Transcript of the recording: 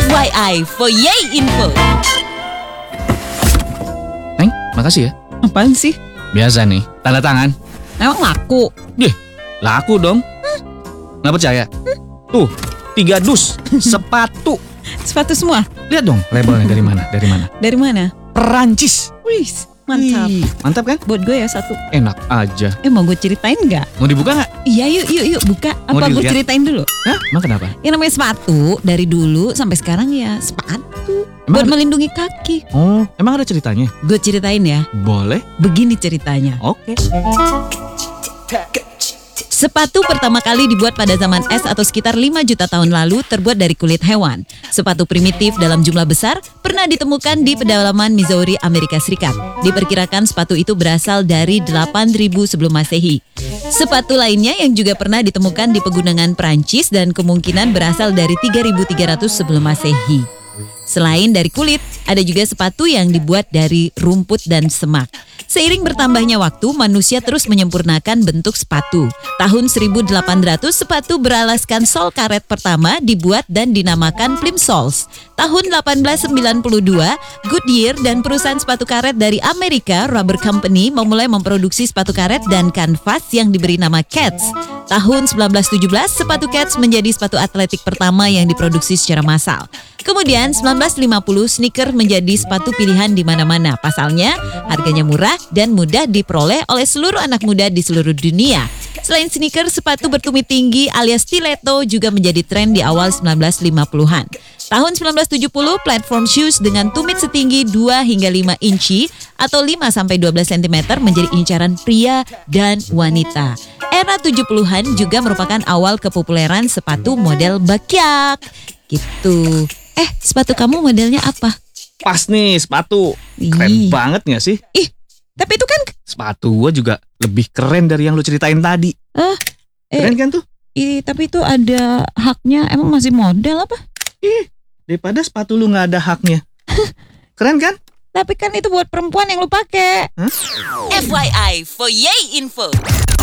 FYI for Yay Info. Neng, makasih ya. Apaan sih? Biasa nih, tanda tangan. Emang laku? Laku dong. Nggak percaya? Tuh, 3 dus sepatu. Sepatu semua? Lihat dong labelnya dari mana? Dari mana? Dari mana? Perancis. Wih, mantap. Ih, mantap kan? Buat gue ya satu. Enak aja. Mau gue ceritain nggak? Mau dibuka nggak? Iya, yuk buka. Mau Apa gue dilihat? ceritain dulu? Hah? Emang kenapa? Yang namanya sepatu dari dulu sampai sekarang ya sepatu. Buat Emang melindungi kaki. Oh, emang ada ceritanya? Gue ceritain ya. Boleh. Begini ceritanya. Oke. Sepatu pertama kali dibuat pada zaman es atau sekitar 5 juta tahun lalu terbuat dari kulit hewan. Sepatu primitif dalam jumlah besar pernah ditemukan di pedalaman Missouri, Amerika Serikat. Diperkirakan sepatu itu berasal dari 8.000 sebelum Masehi. Sepatu lainnya yang juga pernah ditemukan di pegunungan Prancis dan kemungkinan berasal dari 3.300 sebelum Masehi. Selain dari kulit, ada juga sepatu yang dibuat dari rumput dan semak. Seiring bertambahnya waktu, manusia terus menyempurnakan bentuk sepatu. Tahun 1800, sepatu beralaskan sol karet pertama dibuat dan dinamakan plimsolls. Tahun 1892, Goodyear dan perusahaan sepatu karet dari Amerika, Rubber Company, memulai memproduksi sepatu karet dan kanvas yang diberi nama Keds. Tahun 1917, sepatu Keds menjadi sepatu atletik pertama yang diproduksi secara massal. Kemudian 1950 sneaker menjadi sepatu pilihan di mana-mana. Pasalnya harganya murah dan mudah diperoleh oleh seluruh anak muda di seluruh dunia. Selain sneaker, sepatu bertumit tinggi alias stiletto juga menjadi tren di awal 1950-an. Tahun 1970, platform shoes dengan tumit setinggi 2 hingga 5 inci atau 5 sampai 12 cm menjadi incaran pria dan wanita. Era 70-an juga merupakan awal kepopuleran sepatu model bakyak. Gitu. Sepatu kamu modelnya apa? Pas nih sepatu. Keren Ih. banget gak sih? Tapi itu kan Sepatu gua juga lebih keren dari yang lu ceritain tadi. Keren kan tuh? tapi itu ada haknya. Emang masih model apa? Daripada sepatu lu gak ada haknya. Keren kan? Tapi kan itu buat perempuan yang lu pakai. FYI for Yay Info.